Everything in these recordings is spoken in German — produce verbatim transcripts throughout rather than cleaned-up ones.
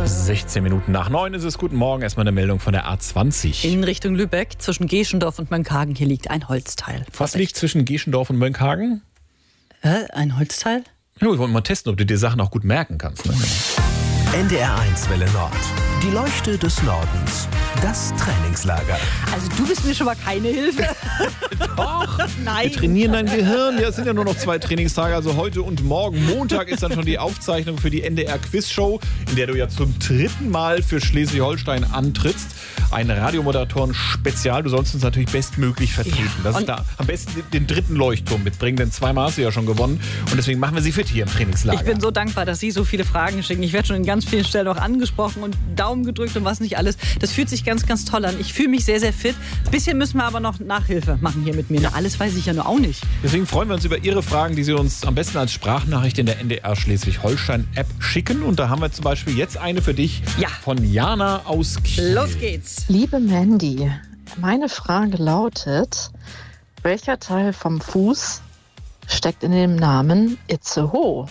sechzehn Minuten nach neun ist es. Guten Morgen. Erstmal eine Meldung von der A zwanzig. In Richtung Lübeck, zwischen Geschendorf und Mönckehagen. Hier liegt ein Holzteil. Was liegt zwischen Geschendorf und Mönckehagen? Hä? Ein Holzteil? Ja, wir wollen mal testen, ob du dir Sachen auch gut merken kannst. Ne? N D R eins Welle Nord. Die Leuchte des Nordens. Das Trainingslager. Also du bist mir schon mal keine Hilfe. Doch. Nein. Wir trainieren dein Gehirn. Ja, es sind ja nur noch zwei Trainingstage. Also heute und morgen. Montag ist dann schon die Aufzeichnung für die N D R Quizshow, in der du ja zum dritten Mal für Schleswig-Holstein antrittst. Ein Radiomoderatoren-Spezial. Du sollst uns natürlich bestmöglich vertreten. Ja. Das ist da am besten den dritten Leuchtturm mitbringen, denn zweimal hast du ja schon gewonnen. Und deswegen machen wir sie fit hier im Trainingslager. Ich bin so dankbar, dass Sie so viele Fragen schicken. Ich werde schon in ganz vielen Stellen auch angesprochen und Daumen gedrückt und was nicht alles. Das fühlt sich ganz, ganz toll an. Ich fühle mich sehr, sehr fit. Ein bisschen müssen wir aber noch Nachhilfe machen hier mit mir. Na, alles weiß ich ja nur auch nicht. Deswegen freuen wir uns über Ihre Fragen, die Sie uns am besten als Sprachnachricht in der N D R Schleswig-Holstein-App schicken. Und da haben wir zum Beispiel jetzt eine für dich Ja. von Jana aus Kiel. Los geht's. Liebe Mandy, meine Frage lautet, welcher Teil vom Fuß steckt in dem Namen Itzehoe?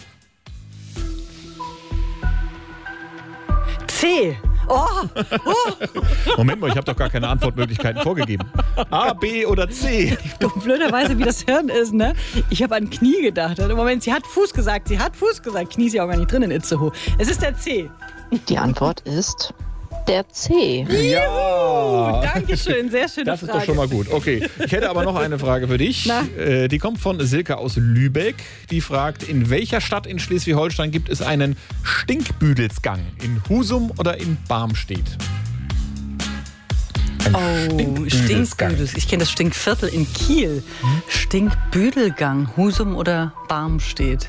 C. Oh, Moment mal, ich habe doch gar keine Antwortmöglichkeiten vorgegeben. A, B oder C? du, blöderweise, wie das Hirn ist, ne? Ich habe an Knie gedacht. Im Moment, sie hat Fuß gesagt. Sie hat Fuß gesagt. Knie ist ja auch gar nicht drin in Itzehoe. Es ist der C. Die Antwort ist der C. Ja! Dankeschön, sehr schöne Das ist Frage. doch schon mal gut. Okay, ich hätte aber noch eine Frage für dich. Na? Äh, die kommt von Silke aus Lübeck. Die fragt, in welcher Stadt in Schleswig-Holstein gibt es einen Stinkbüdelsgang? In Husum oder in Barmstedt? Ein Oh, Stinkbüdels. Ich kenne das Stinkviertel in Kiel. Hm? Stinkbüdelgang, Husum oder Barmstedt?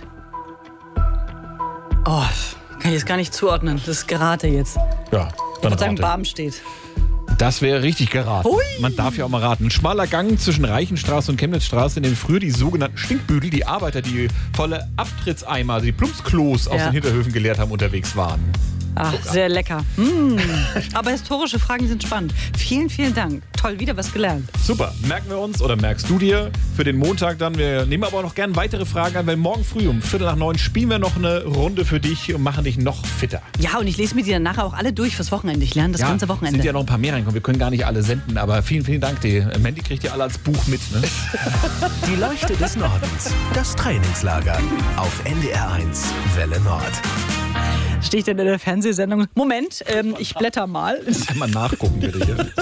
Oh, kann ich jetzt gar nicht zuordnen. Das ist Gerate jetzt. Ja, Ich dann würde sagen, rate. Barmstedt. Das wäre richtig geraten. Hui. Man darf ja auch mal raten. Ein schmaler Gang zwischen Reichenstraße und Chemnitzstraße, in dem früher die sogenannten Stinkbüdel, die Arbeiter, die volle Abtrittseimer, also die Plumpsklos aus Ja. den Hinterhöfen geleert haben, unterwegs waren. Ach, sehr lecker. Mm. Aber historische Fragen sind spannend. Vielen, vielen Dank. Toll, wieder was gelernt. Super, merken wir uns oder merkst du dir für den Montag dann. Wir nehmen aber auch noch gern weitere Fragen an, weil morgen früh um Viertel nach neun spielen wir noch eine Runde für dich und machen dich noch fitter. Ja, und ich lese mir die dann nachher auch alle durch fürs Wochenende. Ich lerne das ganze Wochenende. sind ja noch ein paar mehr reinkommen. Wir können gar nicht alle senden, aber vielen, vielen Dank. Die Mandy kriegt ihr alle als Buch mit. Ne? Die Leuchte des Nordens. Das Trainingslager. Auf N D R eins Welle Nord. Stehe ich denn in der Fernsehsendung? Moment, ähm, ich blätter mal. Mal nachgucken bitte hier.